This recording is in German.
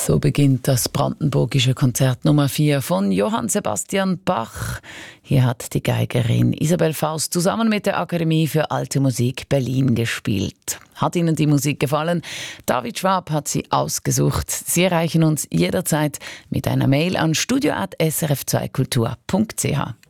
So beginnt das brandenburgische Konzert Nummer 4 von Johann Sebastian Bach. Hier hat die Geigerin Isabel Faust zusammen mit der Akademie für Alte Musik Berlin gespielt. Hat Ihnen die Musik gefallen? David Schwab hat sie ausgesucht. Sie erreichen uns jederzeit mit einer Mail an studio@srf2kultur.ch.